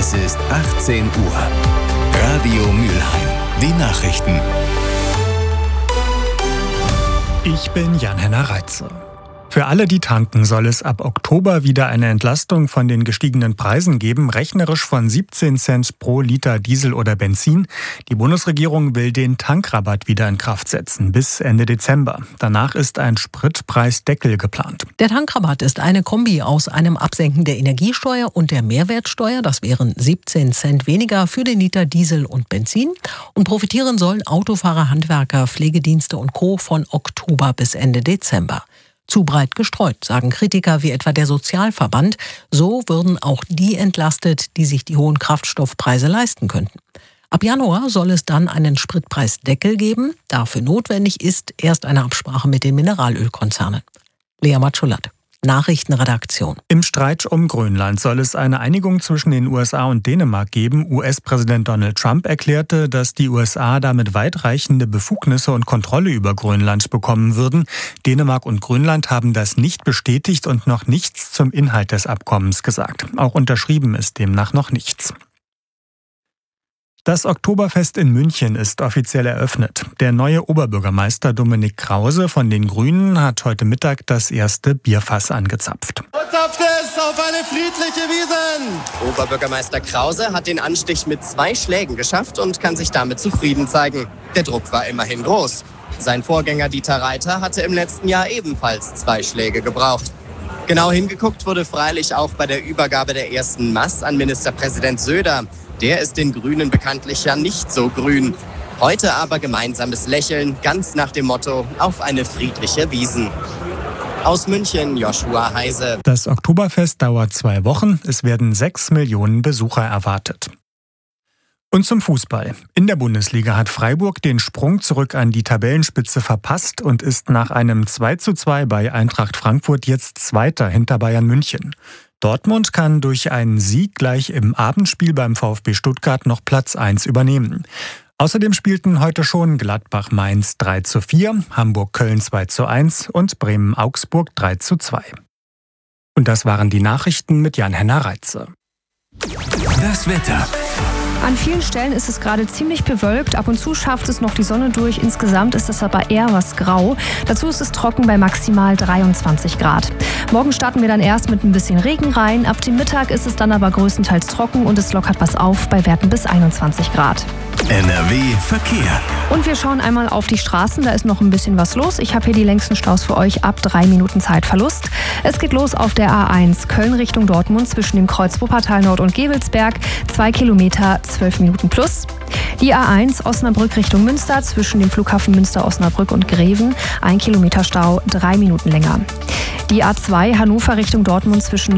Es ist 18 Uhr. Radio Mülheim. Die Nachrichten. Ich bin Jan-Henner Reitze. Für alle, die tanken, soll es ab Oktober wieder eine Entlastung von den gestiegenen Preisen geben, rechnerisch von 17 Cent pro Liter Diesel oder Benzin. Die Bundesregierung will den Tankrabatt wieder in Kraft setzen, bis Ende Dezember. Danach ist ein Spritpreisdeckel geplant. Der Tankrabatt ist eine Kombi aus einem Absenken der Energiesteuer und der Mehrwertsteuer. Das wären 17 Cent weniger für den Liter Diesel und Benzin. Und profitieren sollen Autofahrer, Handwerker, Pflegedienste und Co. von Oktober bis Ende Dezember. Zu breit gestreut, sagen Kritiker wie etwa der Sozialverband. So würden auch die entlastet, die sich die hohen Kraftstoffpreise leisten könnten. Ab Januar soll es dann einen Spritpreisdeckel geben. Dafür notwendig ist erst eine Absprache mit den Mineralölkonzernen. Lea Matschulat, Nachrichtenredaktion. Im Streit um Grönland soll es eine Einigung zwischen den USA und Dänemark geben. US-Präsident Donald Trump erklärte, dass die USA damit weitreichende Befugnisse und Kontrolle über Grönland bekommen würden. Dänemark und Grönland haben das nicht bestätigt und noch nichts zum Inhalt des Abkommens gesagt. Auch unterschrieben ist demnach noch nichts. Das Oktoberfest in München ist offiziell eröffnet. Der neue Oberbürgermeister Dominik Krause von den Grünen hat heute Mittag das erste Bierfass angezapft. Zapft es auf eine friedliche Wiesn! Oberbürgermeister Krause hat den Anstich mit 2 Schlägen geschafft und kann sich damit zufrieden zeigen. Der Druck war immerhin groß. Sein Vorgänger Dieter Reiter hatte im letzten Jahr ebenfalls 2 Schläge gebraucht. Genau hingeguckt wurde freilich auch bei der Übergabe der ersten Maß an Ministerpräsident Söder. Der ist den Grünen bekanntlich ja nicht so grün. Heute aber gemeinsames Lächeln, ganz nach dem Motto, auf eine friedliche Wiesn. Aus München, Joshua Heise. Das Oktoberfest dauert 2 Wochen. Es werden 6 Millionen Besucher erwartet. Und zum Fußball. In der Bundesliga hat Freiburg den Sprung zurück an die Tabellenspitze verpasst und ist nach einem 2:2 bei Eintracht Frankfurt jetzt Zweiter hinter Bayern München. Dortmund kann durch einen Sieg gleich im Abendspiel beim VfB Stuttgart noch Platz 1 übernehmen. Außerdem spielten heute schon Gladbach-Mainz 3:4, Hamburg-Köln 2:1 und Bremen-Augsburg 3:2. Und das waren die Nachrichten mit Jan-Henner Reitze. Das Wetter. An vielen Stellen ist es gerade ziemlich bewölkt. Ab und zu schafft es noch die Sonne durch. Insgesamt ist es aber eher was grau. Dazu ist es trocken bei maximal 23 Grad. Morgen starten wir dann erst mit ein bisschen Regen rein. Ab dem Mittag ist es dann aber größtenteils trocken und es lockert was auf bei Werten bis 21 Grad. NRW Verkehr. Und wir schauen einmal auf die Straßen. Da ist noch ein bisschen was los. Ich habe hier die längsten Staus für euch ab 3 Minuten Zeitverlust. Es geht los auf der A1 Köln Richtung Dortmund zwischen dem Kreuz Wuppertal Nord und Gevelsberg. 2 Kilometer, 12 Minuten plus. Die A1 Osnabrück Richtung Münster zwischen dem Flughafen Münster-Osnabrück und Greven. 1 Kilometer Stau, 3 Minuten länger. Die A2 Hannover Richtung Dortmund zwischen